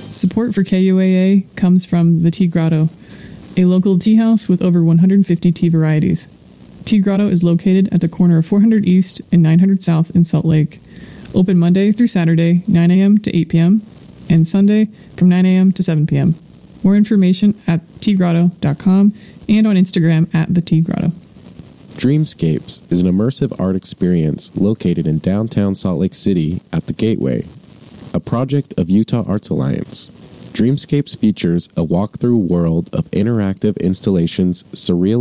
Support for KUAA comes from the Tea Grotto, a local tea house with over 150 tea varieties. Tea Grotto is located at the corner of 400 East and 900 South in Salt Lake. Open Monday through Saturday, 9 a.m. to 8 p.m., and Sunday from 9 a.m. to 7 p.m. More information at teagrotto.com and on Instagram at the Tea Grotto. Dreamscapes is an immersive art experience located in downtown Salt Lake City at the Gateway, a project of Utah Arts Alliance. Dreamscapes features a walk-through world of interactive installations, surreal